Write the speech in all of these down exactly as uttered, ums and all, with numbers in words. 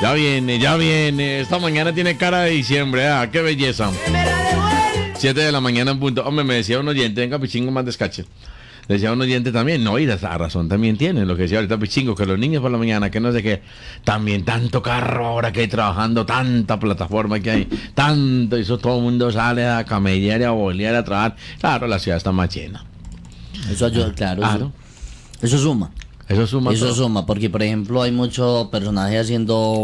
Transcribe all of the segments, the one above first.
Ya viene, ya viene. Esta mañana tiene cara de diciembre. Ah, qué belleza. Siete de la mañana en punto. Hombre, me decía un oyente, venga, Pichingo, más descache. Decía un oyente también, no, y la razón también tiene, lo que decía ahorita Pichingo, que los niños por la mañana, que no sé qué, también tanto carro ahora que hay trabajando, tanta plataforma que hay, tanto, eso todo el mundo sale a camellar y a bolear a trabajar. Claro, la ciudad está más llena. Eso ayuda, claro. Claro. Eso, eso suma. Eso suma. Eso todo. suma, porque por ejemplo hay muchos personajes haciendo,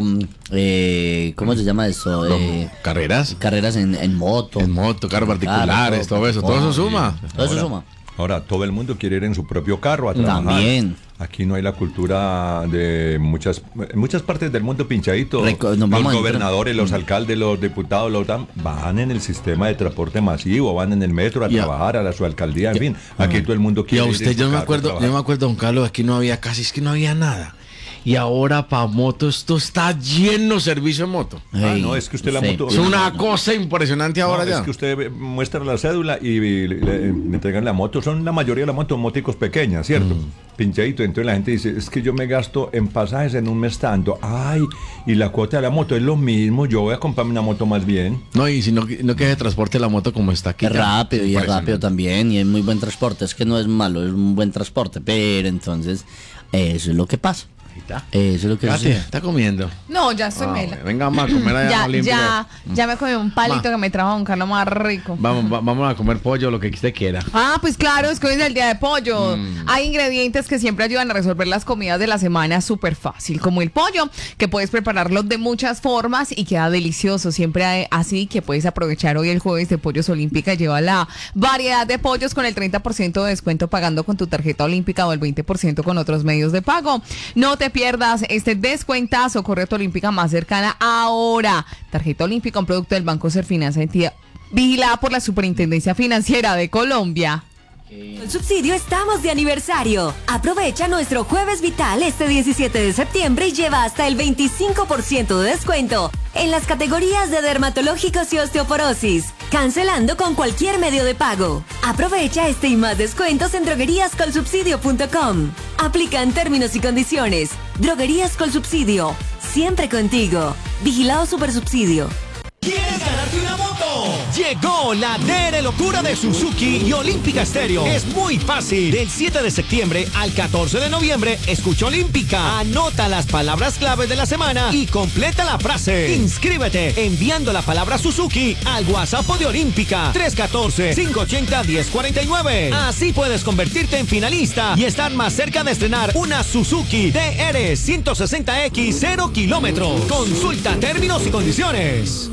eh, ¿cómo se llama eso? Eh, ¿Carreras? Carreras en, en moto. En moto, carros particulares, todo, todo eso, todo eso suma. Todo eso Ahora, suma. Ahora, todo el mundo quiere ir en su propio carro a trabajar. También. Aquí no hay la cultura de muchas en muchas partes del mundo pinchadito. Reco- nos los vamos a gobernadores, entrar. los alcaldes, los diputados, los dan, van en el sistema de transporte masivo, van en el metro a Y a- trabajar a la, su alcaldía, en fin. Aquí todo el mundo Y quiere a ir usted, en su yo me carro a acuerdo, trabajar. yo me acuerdo, don Carlos, aquí no había casi, es que no había nada. Y ahora para moto, esto está lleno servicio de moto. Ah, Ey, no, es que usted la sí. moto... Es una cosa impresionante ahora No, ya. es que usted ve- muestra la cédula y, y le, le entregan la moto. Son la mayoría de las motos moticos pequeñas, ¿cierto? Mm. Pinchadito. Entonces la gente dice, es que yo me gasto en pasajes en un mes tanto. Ay, y la cuota de la moto es lo mismo. Yo voy a comprarme una moto más bien. No, y si no, no que se transporte la moto como está aquí. Es ya. rápido y es rápido también y es muy buen transporte. Es que no es malo, es un buen transporte, pero entonces eso es lo que pasa. Ahí está. Eso es lo que Katy, sucede. está comiendo. No, ya estoy Ah, mela. venga, vamos a comer allá Ya, en Olímpica. ya, ya me comí un palito Ma. que me trajo Don Carlos más rico. Vamos, va- vamos a comer pollo, lo que usted quiera. Ah, pues claro, es que hoy es el día de pollo. Mm. Hay ingredientes que siempre ayudan a resolver las comidas de la semana súper fácil, como el pollo, que puedes prepararlo de muchas formas y queda delicioso. Siempre hay- así que puedes aprovechar hoy el jueves de Pollos Olímpica. Lleva la variedad de pollos con el treinta por ciento de descuento pagando con tu tarjeta olímpica o el veinte por ciento con otros medios de pago. No te pierdas este descuentazo. Corre a tu Olímpica más cercana ahora. Tarjeta Olímpica, un producto del Banco Serfinanza, entidad vigilada por la Superintendencia Financiera de Colombia. Con Subsidio estamos de aniversario. Aprovecha nuestro Jueves Vital este diecisiete de septiembre y lleva hasta el veinticinco por ciento de descuento en las categorías de dermatológicos y osteoporosis, cancelando con cualquier medio de pago. Aprovecha este y más descuentos en droguerías colsubsidio punto com. Aplican términos y condiciones. Droguerías Colsubsidio, siempre contigo. Vigilado Supersubsidio. ¿Quieres ganarte una moto? Llegó la D N locura de Suzuki y Olímpica Stereo. Es muy fácil. Del siete de septiembre al catorce de noviembre, escucha Olímpica. Anota las palabras claves de la semana y completa la frase. Inscríbete enviando la palabra Suzuki al WhatsApp de Olímpica tres uno cuatro, cinco ocho cero, uno cero cuatro nueve. Así puedes convertirte en finalista y estar más cerca de estrenar una Suzuki D R ciento sesenta X cero kilómetros. Consulta términos y condiciones.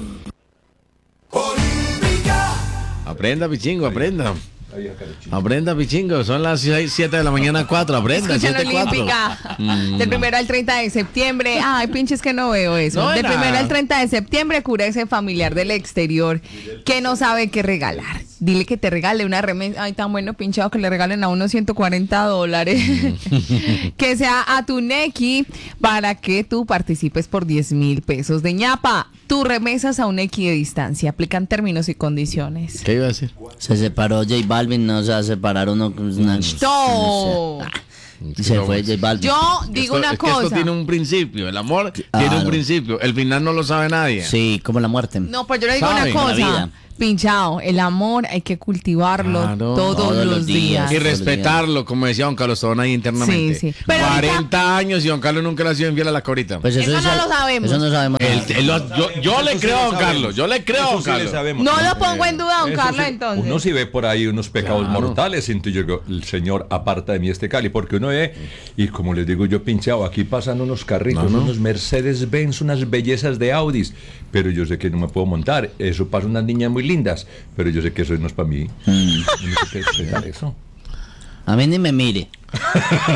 Aprenda, Pichingo, aprenda. Aprenda, Pichingo. Son las seis, siete de la mañana, cuatro. Aprenda, Escuchen siete, cuatro. Olímpica. Mm. Del primero al treinta de septiembre. Ay, pinches que no veo eso. No, Del nada. primero al treinta de septiembre, cura ese familiar del exterior que no sabe qué regalar. Dile que te regale una remesa. Ay, tan bueno pinchado que le regalen a unos ciento cuarenta dólares. Que sea a tu Nequi para que tú participes por diez mil pesos de ñapa. Tú remesas a un Nequi de distancia. Aplican términos y condiciones. ¿Qué iba a decir? Se separó J Balvin, no se va a separar uno con una... No. Y se fue J Balvin. Yo digo Esto- una es que esto cosa. tiene un principio. El amor Ah, tiene un no. principio. El final no lo sabe nadie. Sí, como la muerte. No, pues yo le digo Saben, una la cosa. vida. Pinchado, el amor hay que cultivarlo Claro. todos, Todos los los días. días. Y respetarlo, como decía don Carlos Tobón ahí internamente. Sí, sí. Pero cuarenta años y don Carlos nunca le ha sido infiel a la corita. Pues Eso es no al- lo sabemos. Eso no sabemos. Él- él lo- yo, yo le Eso sí creo a lo don sabemos. Carlos. Yo le creo a Eso don sí le Carlos. sabemos. No lo pongo en duda, don Eso Carlos, sí, entonces. Uno sí ve por ahí unos pecados Claro. mortales, entonces yo digo, el Señor aparta de mí este Cali, porque uno ve, y como les digo yo pinchado, aquí pasan unos carritos, No, no. unos Mercedes Benz, unas bellezas de Audis, pero yo sé que no me puedo montar, eso pasa unas niñas muy lindas, pero yo sé que eso no es para mí. Mm. No sé qué esperar eso. A mí ni me mire.